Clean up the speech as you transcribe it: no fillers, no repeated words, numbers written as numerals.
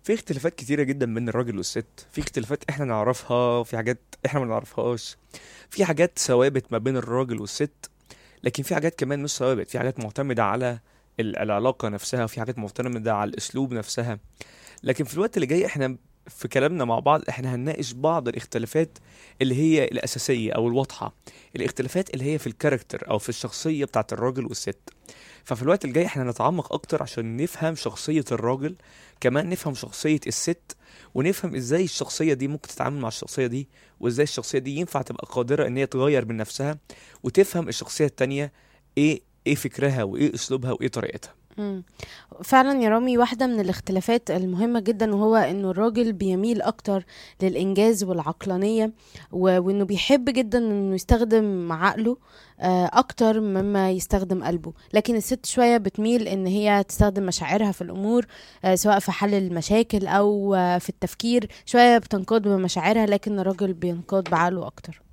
في اختلافات كتيرة جدا بين الراجل والست، في اختلافات احنا نعرفها، في حاجات احنا ما نعرفهاش، في حاجات ثوابت ما بين الراجل والست، لكن في حاجات كمان مش ثوابت، في حاجات معتمدة على العلاقة نفسها، وفي حاجات معتمدة على الأسلوب نفسها. لكن في الوقت اللي جاي احنا في كلامنا مع بعض احنا هنناقش بعض الاختلافات اللي هي الأساسية أو الواضحة، الاختلافات اللي هي في الكاركتر أو في الشخصية بتاعت الراجل والست. ففي الوقت الجاي احنا هنتعمق أكتر عشان نفهم شخصية الراجل، كمان نفهم شخصية الست، ونفهم ازاي الشخصية دي ممكن تتعامل مع الشخصية دي، وازاي الشخصية دي ينفع تبقى قادرة ان هي تغير من نفسها وتفهم الشخصية التانية ايه فكرها وايه اسلوبها وايه طريقتها. مم. فعلا يا رامي، واحدة من الاختلافات المهمة جدا وهو انه الراجل بيميل اكتر للانجاز والعقلانية، وانه بيحب جدا انه يستخدم عقله اكتر مما يستخدم قلبه. لكن الست شوية بتميل ان هي تستخدم مشاعرها في الامور، سواء في حل المشاكل او في التفكير. شوية بتنقاد بمشاعرها، لكن الراجل بينقاد بعقله اكتر.